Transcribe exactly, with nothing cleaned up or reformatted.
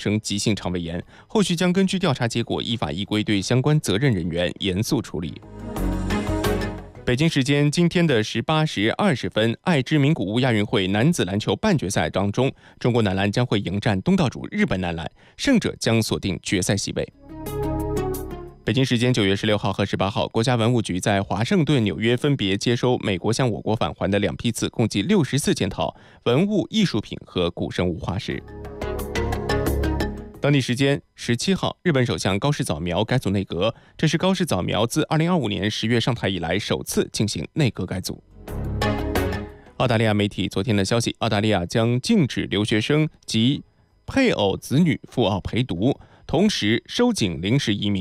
生急性肠胃炎，后续将根据调查结果依法依规对相关责任人员严肃处理。北京时间今天的十八时二十分，爱知名古屋亚运会男子篮球半决赛当中，中国男篮将会迎战东道主日本男篮，胜者将锁定决赛席位。北京时间九月十六号和十八号，国家文物局在华盛顿、纽约分别接收美国向我国返还的两批次，共计六十四件套文物、艺术品和古生物化石。当地时间十七号，日本首相高市早苗改组内阁，这是高市早苗自二零二五年十月上台以来首次进行内阁改组。澳大利亚媒体昨天的消息，澳大利亚将禁止留学生及配偶子女赴澳陪读，同时收紧临时移民